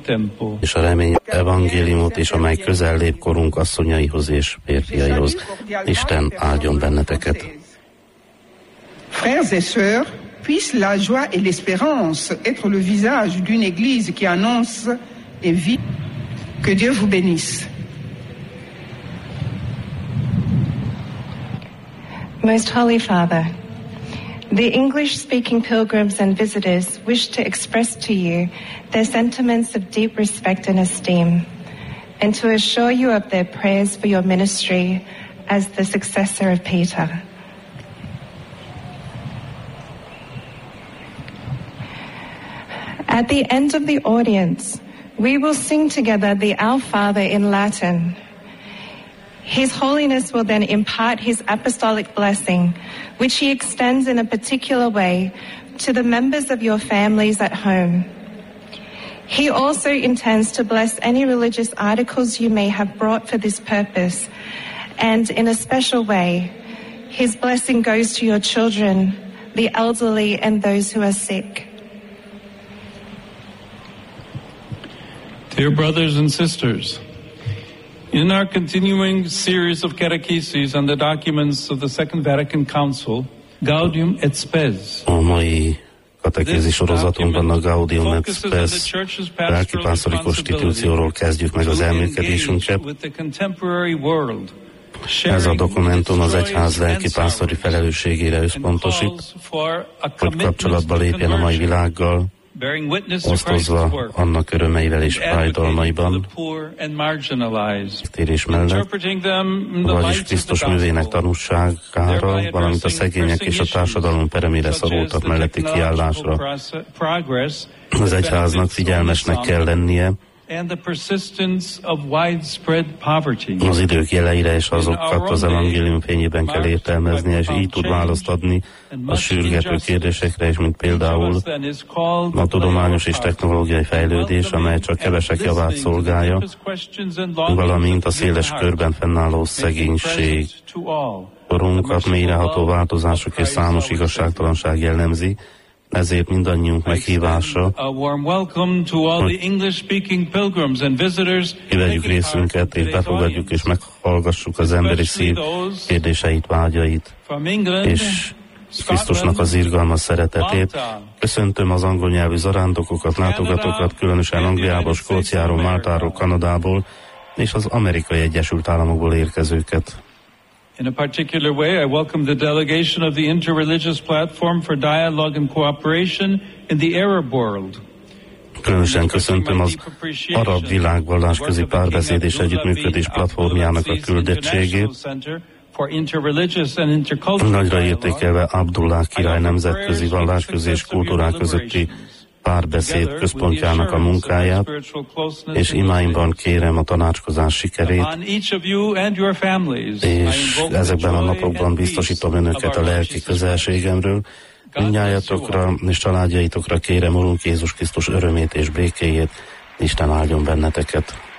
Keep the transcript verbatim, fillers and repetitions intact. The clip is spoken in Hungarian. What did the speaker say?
és a remény evangéliumot is, amely közel lép korunk asszonyaihoz és férfiaihoz. Isten áldjon benneteket. Frères et sœurs, puisse la joie et l'espérance être le visage d'une église qui annonce et vit. Que Dieu vous bénisse. Most Holy Father, the English-speaking pilgrims and visitors wish to express to you their sentiments of deep respect and esteem, and to assure you of their prayers for your ministry as the successor of Peter. At the end of the audience, we will sing together the Our Father in Latin. His Holiness will then impart his apostolic blessing, which he extends in a particular way to the members of your families at home. He also intends to bless any religious articles you may have brought for this purpose, and in a special way, his blessing goes to your children, the elderly, and those who are sick. Dear brothers and sisters, in our continuing series of catecheses on the documents of the Second Vatican Council, Gaudium et Spes. A mai katekézi sorozatunkban a Gaudium et Spes lelkipásztori konstitúcióról kezdjük meg az elmélkedésünket. Ez a dokumentum az egyház lelkipásztori felelősségére összpontosít, hogy kapcsolatba lépjen a mai világgal, osztozva annak örömeivel és fájdalmaiban, térés mellett, vagyis Krisztus művének tanúságára, valamint a szegények és a társadalom peremére szorultak melletti kiállásra. Az egyháznak figyelmesnek kell lennie az idők jeleire, és azokat az evangélium fényében kell értelmezni, és így tud választ adni a sürgető kérdésekre, és mint például a tudományos és technológiai fejlődés, amely csak kevesek javát szolgálja, valamint a széles körben fennálló szegénység. Korunkat mélyreható változások és számos igazságtalanság jellemzi, ezért mindannyiunk meghívása, hogy kivegyük részünket, és befogadjuk és meghallgassuk az emberi szív kérdéseit, vágyait, és Krisztusnak az irgalmas szeretetét. Köszöntöm az angol nyelvű zarándokokat, látogatókat, különösen Angliából, Skóciáról, Máltáról, Kanadából és az Amerikai Egyesült Államokból érkezőket. In a particular way, I welcome the delegation of the Interreligious Platform for Dialogue and Cooperation in the Arab world. Különösen köszöntöm az arab világvallásközi párbeszéd és együttműködés platformjának a küldettségét, nagyra értékelve Abdullah király nemzetközi vallásközi és kultúrák közötti párbeszéd központjának a munkáját, és imáimban kérem a tanácskozás sikerét, és ezekben a napokban biztosítom önöket a lelki közelségemről. Mindnyájatokra és családjaitokra kérem Urunk Jézus Krisztus örömét és békéjét. Isten áldjon benneteket!